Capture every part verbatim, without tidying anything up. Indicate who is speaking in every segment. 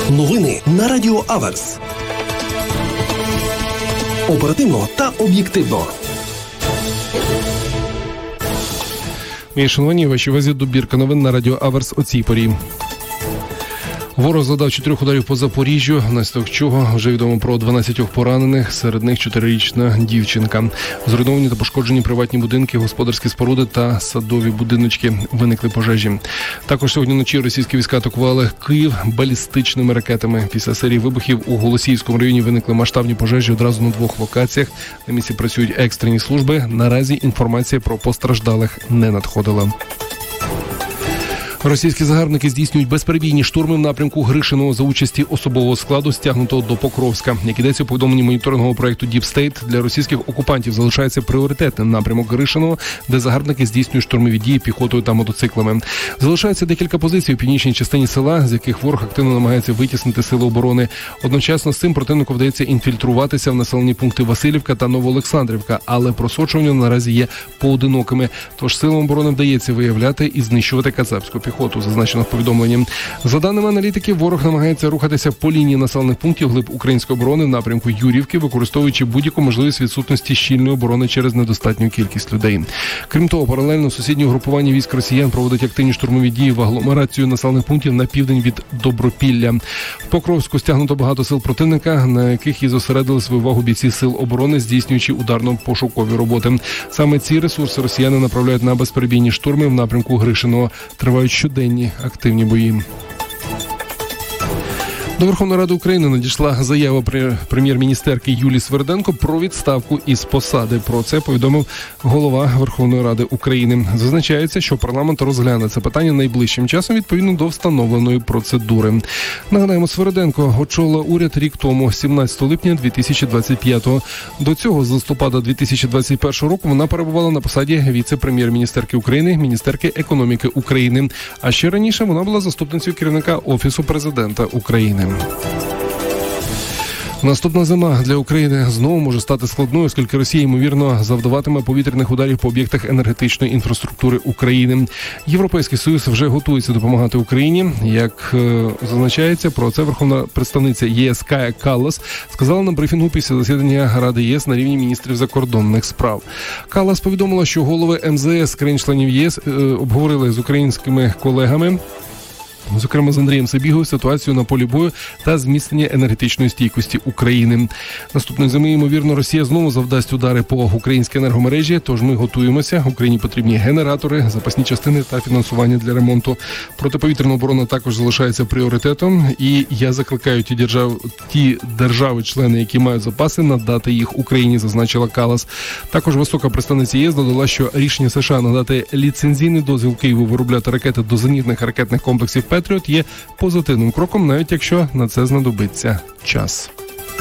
Speaker 1: Новини на Радіо Аверс. Оперативно та об'єктивно.
Speaker 2: Мої шановні, вашій увазі добірка новин на Радіо Аверс о цій порі. Ворог завдав чотирьох ударів по Запоріжжю, внаслідок чого вже відомо про дванадцять поранених, серед них чотирирічна дівчинка. Зруйновані та пошкоджені приватні будинки, господарські споруди та садові будиночки. Виникли пожежі. Також сьогодні вночі російські війська атакували Київ балістичними ракетами. Після серії вибухів у Голосіївському районі виникли масштабні пожежі одразу на двох локаціях. На місці працюють екстрені служби. Наразі інформація про постраждалих не надходила. Російські загарбники здійснюють безперебійні штурми в напрямку Гришиного за участі особового складу, стягнутого до Покровська. Як ідеться у повідомленні моніторингового проєкту Deep State, для російських окупантів залишається пріоритетним напрямок Гришиного, де загарбники здійснюють штурмові дії піхотою та мотоциклами. Залишається декілька позицій у північній частині села, з яких ворог активно намагається витіснити сили оборони. Одночасно з цим противнику вдається інфільтруватися в населені пункти Василівка та Новоолександрівка, але просочування наразі є поодинокими. Тож силам оборони вдається виявляти і знищувати кацапську піхоту, зазначено в повідомленні. За даними аналітиків, ворог намагається рухатися по лінії населених пунктів глиб української оборони в напрямку Юрівки, використовуючи будь-яку можливість відсутності щільної оборони через недостатню кількість людей. Крім того, паралельно сусіднє угрупування військ росіян проводить активні штурмові дії в агломерацію населених пунктів на південь від Добропілля. В Покровську стягнуто багато сил противника, на яких і зосередили свою увагу бійці сил оборони, здійснюючи ударно-пошукові роботи. Саме ці ресурси росіяни направляють на безперебійні штурми в напрямку Гришиного. Тривають щоденні активні бої. До Верховної Ради України надійшла заява прем'єр-міністерки Юлії Сверденко про відставку із посади. Про це повідомив голова Верховної Ради України. Зазначається, що парламент розгляне це питання найближчим часом відповідно до встановленої процедури. Нагадаємо, Сверденко очолила уряд рік тому, сімнадцятого липня дві тисячі двадцять п'ятого. До цього, з листопада дві тисячі двадцять першого року, вона перебувала на посаді віце-прем'єр-міністерки України, міністерки економіки України. А ще раніше вона була заступницею керівника Офісу президента України. Наступна зима для України знову може стати складною, оскільки Росія, ймовірно, завдаватиме повітряних ударів по об'єктах енергетичної інфраструктури України. Європейський Союз вже готується допомагати Україні. Як е, зазначається, про це верховна представниця ЄС Кая Каллас сказала на брифінгу після засідання Ради ЄС на рівні міністрів закордонних справ. Каллас повідомила, що голови ем зе ес країн-членів ЄС е, обговорили з українськими колегами, зокрема з Андрієм Сабіговим, ситуацію на полі бою та зміцнення енергетичної стійкості України. Наступної зими, ймовірно, Росія знову завдасть удари по українській енергомережі, тож ми готуємося. Україні потрібні генератори, запасні частини та фінансування для ремонту. Протиповітряна оборона також залишається пріоритетом, і я закликаю ті держави, ті держави-члени, які мають запаси, надати їх Україні, зазначила Каллас. Також висока представниця ЄС додала, що рішення США надати ліцензійний дозвіл Києву виробляти ракети до зенітних ракетних комплексів «Петріот» є позитивним кроком, навіть якщо на це знадобиться час.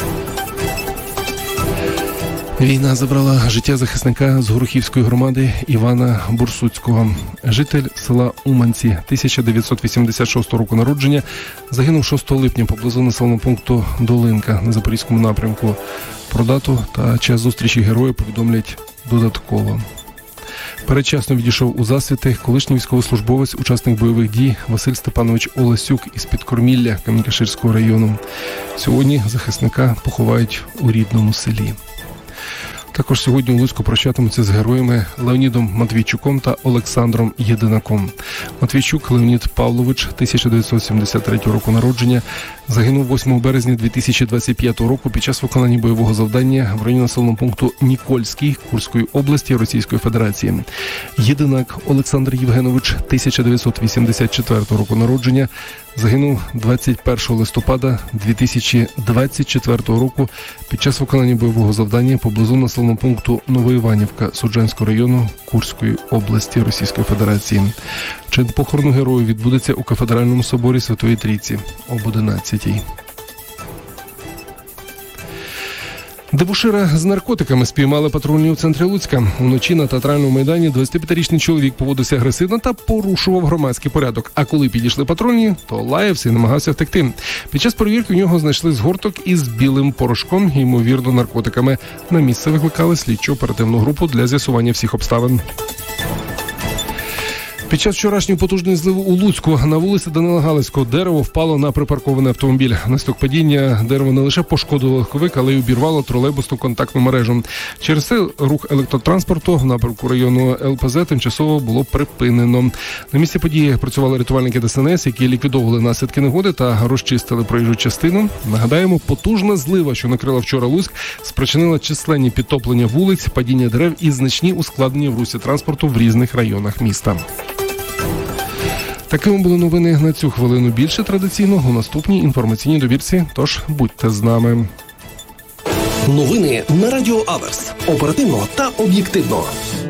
Speaker 2: Війна забрала життя захисника з Горохівської громади Івана Бурсуцького. Житель села Уманці, тисяча дев'ятсот вісімдесят шостого року народження, загинув шостого липня поблизу населеного пункту Долинка на Запорізькому напрямку. Про дату та час зустрічі героя повідомлять додатково. Передчасно відійшов у засвіти колишній військовослужбовець, учасник бойових дій Василь Степанович Олесюк із Підкормілля Камінь-Каширського району. Сьогодні захисника поховають у рідному селі. Також сьогодні у Луцьку прощатимуться з героями Леонідом Матвійчуком та Олександром Єдинаком. Матвійчук Леонід Павлович, тисяча дев'ятсот сімдесят третього року народження, загинув восьмого березня дві тисячі двадцять п'ятого року під час виконання бойового завдання в районі населеного пункту Нікольський Курської області Російської Федерації. Єдинак Олександр Євгенович, тисяча дев'ятсот вісімдесят четвертого року народження, загинув двадцять першого листопада дві тисячі двадцять четвертого року під час виконання бойового завдання поблизу населеного пункту Новоіванівка Суджанського району Курської області Російської Федерації. Чин похорону герою відбудеться у Кафедральному соборі Святої Трійці об одинадцятій. Дебошира з наркотиками спіймали патрульні у центрі Луцька. Уночі на Театральному майдані двадцятип'ятирічний чоловік поводився агресивно та порушував громадський порядок. А коли підійшли патрульні, то лаявся і намагався втекти. Під час перевірки у нього знайшли згорток із білим порошком, ймовірно, наркотиками. На місце викликали слідчо-оперативну групу для з'ясування всіх обставин. Під час вчорашньої потужної зливи у Луцьку на вулиці Данила Галицького дерево впало на припаркований автомобіль. Внаслідок падіння дерево не лише пошкодило легковик, але й обірвало тролейбусну контактну мережу. Через це рух електротранспорту в напрямку району Ел Пе Зет тимчасово було припинено. На місці події працювали рятувальники Де Ес Ен Ес, які ліквідовували наслідки негоди та розчистили проїжджу частину. Нагадаємо, потужна злива, що накрила вчора Луцьк, спричинила численні підтоплення вулиць, падіння дерев і значні ускладнення в русі транспорту в різних районах міста. Такими були новини на цю хвилину. Більше традиційно у наступній інформаційній добірці, тож будьте з нами.
Speaker 1: Новини на Радіо Аверс. Оперативно та об'єктивно.